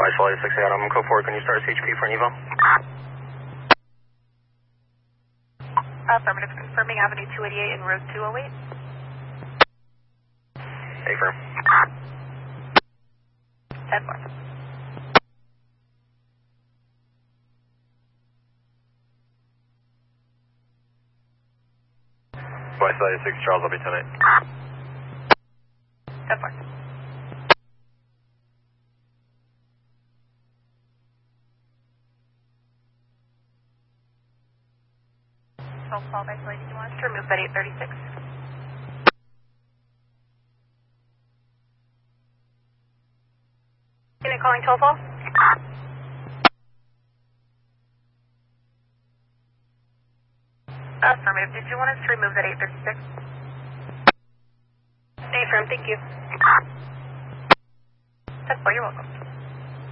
Flight 6 Adam, code 4, can you start CHP for an evo? Affirmative, confirming Avenue 288 and Road 208. Affirm. 10-4. Flight 6 Charles, I'll be 10-8. 10-4. Call by flight, you want to remove that 836? Unit calling Tofal? Affirmative. Did you want us to remove that 836? Affirm, thank you. 10-4, you're welcome.